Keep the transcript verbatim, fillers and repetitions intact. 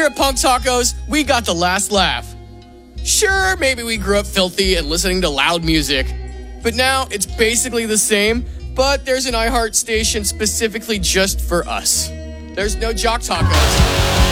at Punk Tacos, we got the last laugh. Sure, maybe we grew up filthy and listening to loud music, but now it's basically the same, but there's an iHeart station specifically just for us. There's no Jock Tacos.